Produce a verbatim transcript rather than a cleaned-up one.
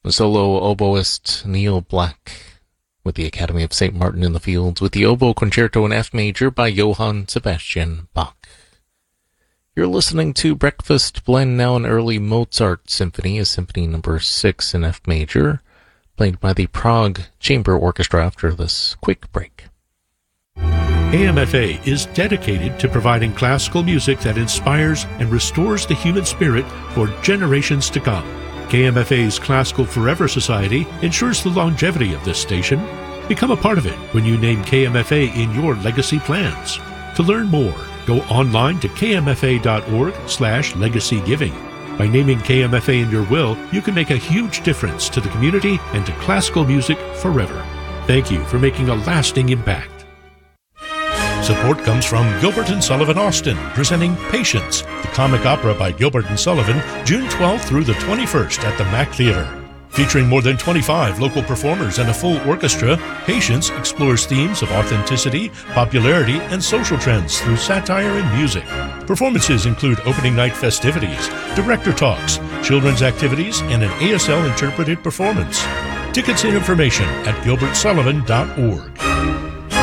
Solo oboist Neil Black with the Academy of Saint Martin in the Fields with the Oboe Concerto in F Major by Johann Sebastian Bach. You're listening to Breakfast Blend, now an early Mozart symphony, a symphony number six in F Major, played by the Prague Chamber Orchestra after this quick break. K M F A is dedicated to providing classical music that inspires and restores the human spirit for generations to come. K M F A's Classical Forever Society ensures the longevity of this station. Become a part of it when you name K M F A in your legacy plans. To learn more, go online to k m f a dot org slash legacy giving. By naming K M F A in your will, you can make a huge difference to the community and to classical music forever. Thank you for making a lasting impact. Support comes from Gilbert and Sullivan Austin, presenting Patience, the comic opera by Gilbert and Sullivan, June twelfth through the twenty-first at the Mack Theater. Featuring more than twenty-five local performers and a full orchestra, Patience explores themes of authenticity, popularity, and social trends through satire and music. Performances include opening night festivities, director talks, children's activities, and an A S L interpreted performance. Tickets and information at gilbert sullivan dot org.